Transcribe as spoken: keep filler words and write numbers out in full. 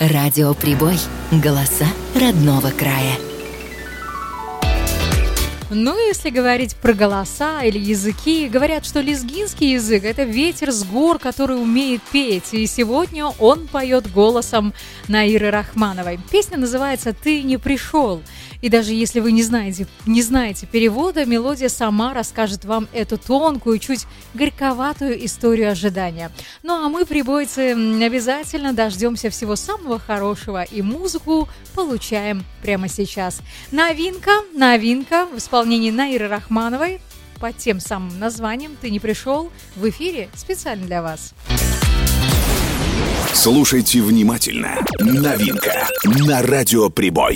Радио Прибой. Голоса родного края. Ну, если говорить про голоса или языки, говорят, что лезгинский язык – это ветер с гор, который умеет петь. И сегодня он поет голосом Наиры Рахмановой. Песня называется «Ты не пришел». И даже если вы не знаете, не знаете перевода, мелодия сама расскажет вам эту тонкую, чуть горьковатую историю ожидания. Ну а мы, прибойцы, обязательно дождемся всего самого хорошего и музыку получаем прямо сейчас. Новинка, новинка в исполнении Наиры Рахмановой под тем самым названием «Ты не пришел» в эфире специально для вас. Слушайте внимательно. Новинка на Радио Прибой.